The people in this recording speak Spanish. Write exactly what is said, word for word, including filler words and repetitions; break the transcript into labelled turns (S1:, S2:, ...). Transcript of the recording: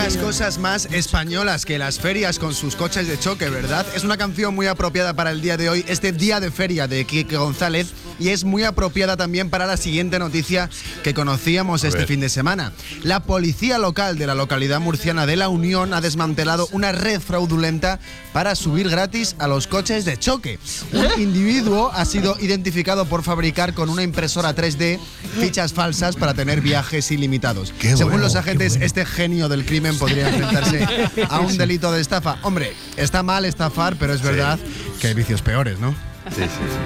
S1: pocas cosas más españolas que las ferias con sus coches de choque, ¿verdad? Es una canción muy apropiada para el día de hoy, este día de feria de Quique González, y es muy apropiada también para la siguiente noticia que conocíamos este fin de semana. La policía local de la localidad murciana de La Unión ha desmantelado una red fraudulenta para subir gratis a los coches de choque. Un individuo ha sido identificado por fabricar con una impresora tres D fichas falsas para tener viajes ilimitados.
S2: Qué
S1: Según
S2: bueno,
S1: los agentes,
S2: bueno.
S1: este genio del crimen podría enfrentarse a un delito de estafa. Hombre, está mal estafar, pero es verdad
S2: Sí.
S1: que hay vicios peores, ¿no?
S3: Sí, sí, sí.